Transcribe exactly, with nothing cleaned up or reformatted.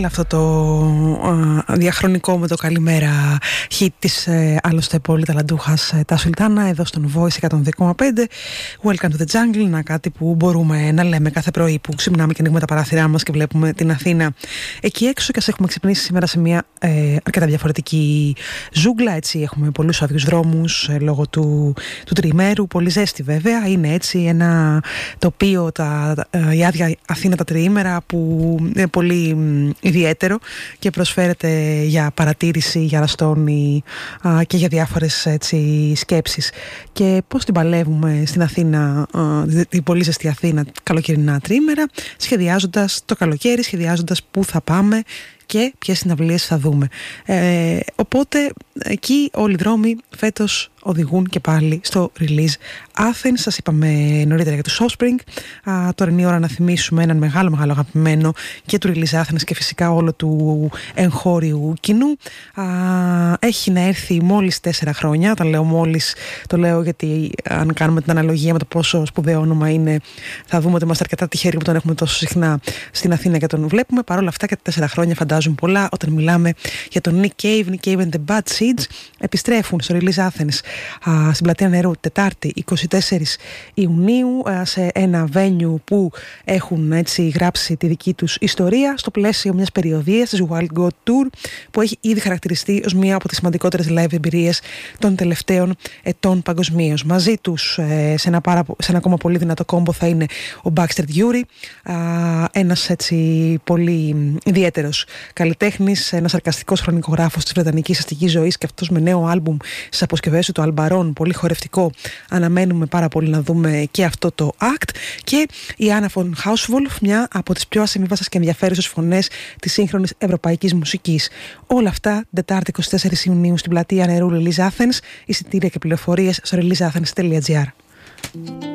Αυτό το α, διαχρονικό με το καλημέρα hit της ε, άλλωστε πολύ ταλαντούχας ε, τα Σουλτάνα εδώ στον Voice εκατόν δύο κόμμα πέντε. Welcome to the jungle, να κάτι που μπορούμε να λέμε κάθε πρωί που ξυπνάμε και ανοίγουμε τα παράθυρά μας και βλέπουμε την Αθήνα εκεί έξω, και ας έχουμε ξυπνήσει σήμερα σε μια ε, αρκετά διαφορετική ζούγκλα, έτσι. Έχουμε πολλούς άδειους δρόμους ε, λόγω του, του τριημέρου, πολύ ζέστη βέβαια, είναι έτσι ένα τοπίο, τα, ε, η άδεια Αθήνα τα τριήμερα που είναι πολύ ιδιαίτερο και προσφέρεται για παρατήρηση, για ραστόνι α, και για διάφορες έτσι, σκέψεις. Και πώς την παλεύουμε στην Αθήνα, α, την πολύ ζεστή Αθήνα, καλοκαιρινά τριήμερα, σχεδιάζοντας το καλοκαίρι, σχεδιάζοντας πού θα πάμε και ποιες συναυλίες θα δούμε. Ε, οπότε εκεί όλοι οι δρόμοι φέτος οδηγούν και πάλι στο Release Athens. Σας είπαμε νωρίτερα για τους Offspring. Α, τώρα είναι η ώρα να θυμίσουμε έναν μεγάλο μεγάλο αγαπημένο και του Release Athens και φυσικά όλο του εγχώριου κοινού. Α, έχει να έρθει μόλις τέσσερα χρόνια. Όταν λέω μόλις, το λέω γιατί αν κάνουμε την αναλογία με το πόσο σπουδαίο όνομα είναι, θα δούμε ότι είμαστε αρκετά τυχεροί που τον έχουμε τόσο συχνά στην Αθήνα και τον βλέπουμε. Παρ' όλα αυτά και τα τέσσερα χρόνια φαντάζουν πολλά όταν μιλάμε για τον Nick Cave. Nick Cave and the Bad Seeds επιστρέφουν στο Release Athens α, στην Πλατεία Νερού Τετάρτη εικοστή τέταρτη Ιουνίου α, σε ένα venue που έχουν έτσι γράψει τη δική τους ιστορία στο πλαίσιο μιας περιοδίας της Wild God Tour που έχει ήδη χαρακτηριστεί ως μία από τις σημαντικότερες live εμπειρίες των τελευταίων ετών παγκοσμίως. Μαζί τους ε, σε, ένα πάρα, σε ένα ακόμα πολύ δυνατό κόμπο θα είναι ο Baxter Dury, α, ένας έτσι πολύ ιδιαίτερος καλλιτέχνης, ένας σαρκαστικός χρονικογράφος της βρετανικής αστικής ζωής και αυτός με νέο άλμπουμ στις αποσκευές του, το Αλμπαρόν, πολύ χορευτικό. Αναμένουμε πάρα πολύ να δούμε και αυτό το act. Και η Anna von Hauswolf, μια από τις πιο ασημίβαστες και ενδιαφέρουσες φωνές της σύγχρονης ευρωπαϊκής μουσικής. Όλα αυτά Τετάρτη εικοστή τέταρτη Ιουνίου στην Πλατεία Νερού Release Athens. Εισιτήρια και πληροφορίες στο release athens τελεία gr.